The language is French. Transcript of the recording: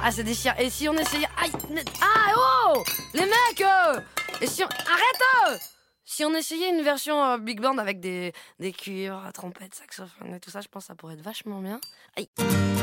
Ah, c'est déchirant. Et si on essayait... Aïe. Ah, oh, les mecs, et si on... Arrête. Si on essayait une version big band avec des cuivres, trompettes, saxophones et tout ça, je pense que ça pourrait être vachement bien. Aïe.